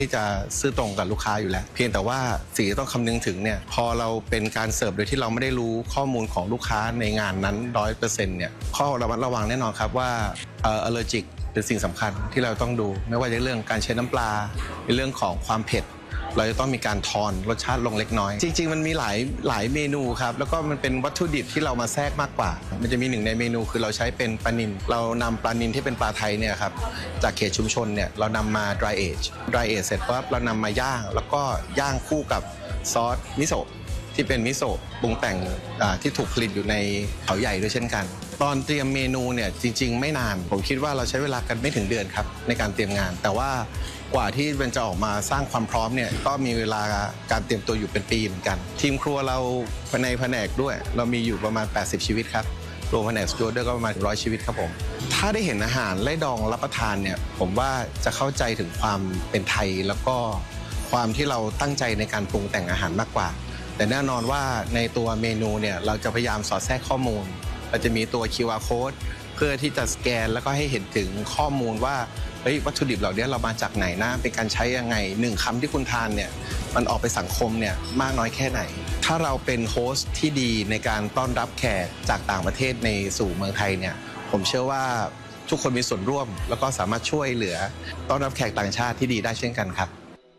ที่จะซื่อตรงกับลูกค้าอยู่แล้วเพียงแต่ว่าสิ่งที่ต้องคำนึงถึงเนี่ยพอเราเป็นการเสิร์ฟโดยที่เราไม่ได้รู้ข้อมูลของลูกค้าในงานนั้น 100% เนี่ยข้อระมัดระวังแน่นอนครับว่าallergic เป็นสิ่งสำคัญที่เราต้องดูไม่ว่าจะเรื่องการใช้น้ำปลาในเรื่องของความเผ็ดเราจะต้องมีการทอนรสชาติลงเล็กน้อยจริงๆมันมีหลายเมนูครับแล้วก็มันเป็นวัตถุดิบที่เรามาแทรกมากกว่ามันจะมีหนึ่งในเมนูคือเราใช้เป็นปลานิลเรานำปลานิลที่เป็นปลาไทยเนี่ยครับจากเขตชุมชนเนี่ยเรานำมา dry age เสร็จปั๊บเรานำมาย่างแล้วก็ย่างคู่กับซอสมิโซะที่เป็นมิโซะปรุงแต่งที่ถูกผลิตอยู่ในเขาใหญ่ด้วยเช่นกันตอนเตรียมเมนูเนี่ยจริงๆไม่นานผมคิดว่าเราใช้เวลากันไม่ถึงเดือนครับในการเตรียมงานแต่ว่ากว่าที่มันจะออกมาสร้างความพร้อมเนี่ยก็มีเวลาการเตรียมตัวอยู่เป็นปีเหมือนกันทีมครัวเราในแผนกด้วยเรามีอยู่ประมาณ80ชีวิตครับรวมแผนกสจ๊วตด้วยก็ประมาณ100ชีวิตครับผมถ้าได้เห็นอาหารไล่ดองรับประทานเนี่ยผมว่าจะเข้าใจถึงความเป็นไทยแล้วก็ความที่เราตั้งใจในการปรุงแต่งอาหารมากกว่าแต่แน่นอนว่าในตัวเมนูเนี่ยเราจะพยายามสอดแทรกข้อมูลเราจะมีตัว QR code เพื่อที่จะสแกนแล้วก็ให้เห็นถึงข้อมูลว่าวัตถุดิบเหล่านี้เรามาจากไหนนะเป็นการใช้ยังไง1คำที่คุณทานเนี่ยมันออกไปสังคมเนี่ยมากน้อยแค่ไหนถ้าเราเป็นโฮสต์ที่ดีในการต้อนรับแขกจากต่างประเทศในสู่เมืองไทยเนี่ยผมเชื่อว่าทุกคนมีส่วนร่วมแล้วก็สามารถช่วยเหลือต้อนรับแขกต่างชาติที่ดีได้เช่นกันครับ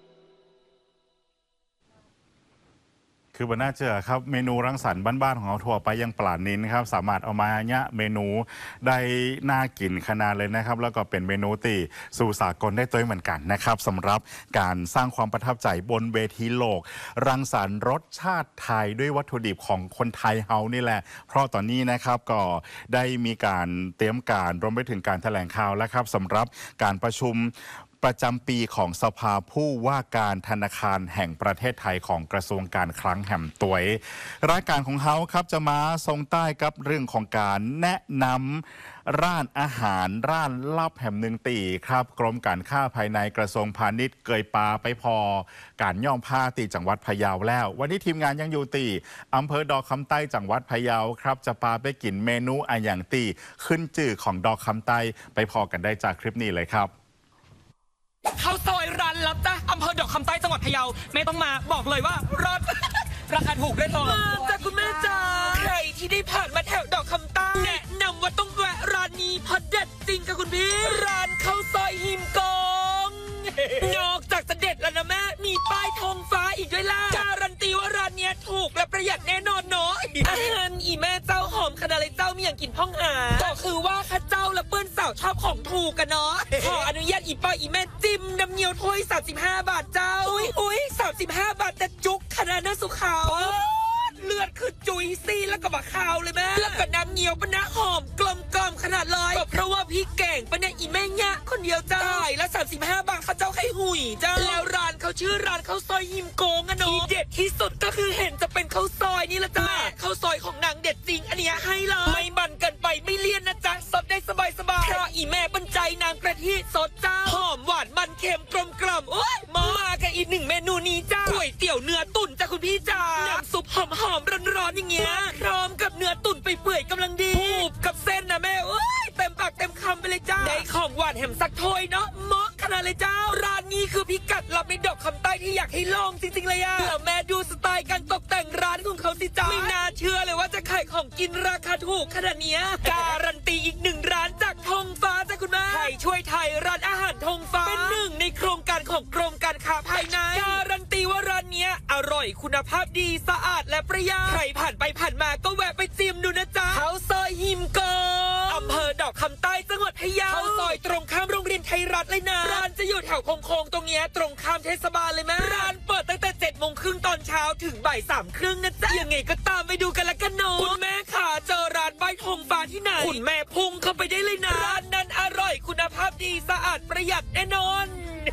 คือบนหน้าเจอครับเมนูรังสรรค์บ้านๆของเราทั่วไปยังปลานิลครับสามารถเอามาเนี่ยเมนูได้น่ากินขนาดเลยนะครับแล้วก็เป็นเมนูตีสู่สากลได้ตัวเหมือนกันนะครับสำหรับการสร้างความประทับใจบนเวทีโลกรังสรรค์รสชาติไทยด้วยวัตถุดิบของคนไทยเฮานี่แหละเพราะตอนนี้นะครับก็ได้มีการเตรียมการรวมไปถึงการแถลงข่าวแล้วครับสำหรับการประชุมประจำปีของสภาผู้ว่าการธนาคารแห่งประเทศไทยของกระทรวงการคลังแห่งตัวยรายการของเขาครับจะมาทรงใต้กับเรื่องของการแนะนำร้านอาหารร้านลับแห่งหนึ่งตีครับกรมการค้าภายในกระทรวงพาณิชย์เกยปาไปพอการย่อมผ้าตีจังหวัดพะเยาแล้ววันนี้ทีมงานยังอยู่ตีอำเภอดอกคำใต้จังหวัดพะเยาครับจะพาไปกินเมนูอะอย่างตีขึ้นจื่อของดอกคำใต้ไปพอกันได้จากคลิปนี้เลยครับข้าวซอยร้านลับจ้ะอำเภอดอกคำใต้จังหวัดพะเยาไม่ต้องมาบอกเลยว่ารส ราคาถูกด้วยทองจ้ะคุณแม่จ้าใครที่ได้ผ่านมาแถวดอกคำใต้แนะนำว่าต้องแวะร้านนี้เพราะเด็ดจริงค่ะคุณพี่ร้านข้าวซอยหิมกองนอกจากจะเด็ดแล้วนะแม่มีป้ายธงฟ้าอีกด้วยล่ะการันตีว่าร้านเนี้ยถูกและประหยัดแน่นอนเนาะอาหารอีแม่เจ้าหอมขนาดเลยเจ้ามีอย่างกินพ่องหาก็คือว่าข้าเจ้าและเพื่อนสาวชอบของถูกกันเนาะขออนุญาตอีป้าอีแม่จิ้มน้ำเงี้ยวถ้วย35 บาทเจ้าอุ้ย35 บาทแต่จุกขนาดน่าสุขาวเลือดคือจุยซี่แล้วก็บะขาวเลยแม่แล้วก็น้ำเงี้ยวปะนะหอมกลมขนาดเลยก็เพราะว่าพี่เก่งปะเนี่ยอีแม่ยะคนเดียวจ้าและ35 บาทเขาเจ้าไข่หุยจ้าแล้วร้านเขาชื่อร้านข้าวซอยหิมโกงอะเนาะที่เด็ดที่สุดก็คือเห็นจะเป็นข้าวซอยนี่ละจ้าข้าวซอยของนางเด็ดจริงอันนี้ให้เลยไม่บั่นเกินไปไม่เลี่ยนนะจ๊ะสดได้สบายเพราะอีแม่บรรจัยนางกะทิสดจ้าหอมหวานมันเค็มกลมโอ้ยมากันอีกหนึ่งเมนูนี้จ้าก๋วยเตี๋ยวเนื้อตุ๋นจ้าคุณพี่จ้าน้ำซุปหอมร้อนๆอย่างเงี้ยพร้อมกับเนื้อตุ๋นไปเปื่อยกำลังดีผูบกับเส้นนะแม่โอ้ยเต็มปากเต็มคำไปเลยจ้าได้ของหวานแหมสักถ้วยเนาะเหมาะขนาดเลยจ้าร้านนี้คือพิกัดลับในดอกคำใต้ที่อยากให้ลองจริงๆเลยอะแล้วแม่ดูสไตล์การตกแต่งร้านของเขาสิจ้าไม่น่าเชื่อเลยว่าจะขายของกินราคาถูกขนาดเนี้ยการันตีอีกหนึ่งร้านจากธงฟ้าจ้าคุณแม่ไทยช่วยไทยร้านอาหารธงฟ้าเป็นหนึ่งในโครงการของกรมการค้าภายในการันตีว่าร้านเนี้ยอร่อยคุณภาพดีสะอาดและประหยัดใครผ่านไปผ่านมาก็แวะไปจิ้มดูนะจ๊ะข้าวซอยหิมกองอำเภอดอกคำใต้จังหวัดพะเยาข้าวซอยตรงข้ามโรงเรียนไทยรัฐเลยนะร้านจะอยู่แถวโค้งๆตรงเนี้ยตรงข้ามเทศบาลเลยแม่ร้านเปิดตั้งแต่7:30ตอนเช้าถึงบ่าย3:30นะจ๊ะยังไงก็ตามไปดูกันละกันเนาะคุณแม่ขาเจอร้านใบธงฟ้าที่ไหนคุณแม่พุ่งเข้าไปได้เลยนะร้านนั้นอร่อยคุณภาพดีสะอาดประหยัดแน่นอน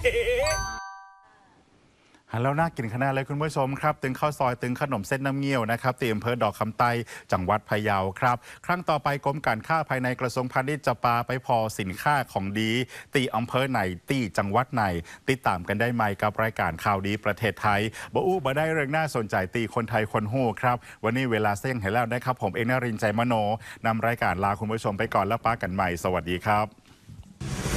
แล้วน่ากินขนาดเลยคุณผู้ชมครับตึงข้าวซอยตึงขนมเส้นน้ำเงี้ยวนะครับที่อำเภอดอกคำใต้จังหวัดพะเยาครับครั้งต่อไปกรมการค้าภายในกระทรวงพาณิชย์จะปาไปพอสินค้าของดีตีอำเภอไหนตีจังหวัดไหนติดตามกันได้ไหมกับรายการข่าวดีประเทศไทยบ่ได้เรื่องน่าสนใจตีคนไทยคนหู้ครับวันนี้เวลาเสี่ยงเห็นแล้วนะครับผมเอกนรินทร์ใจมโนนำรายการลาคุณผู้ชมไปก่อนแล้วป้ากันใหม่สวัสดีครับ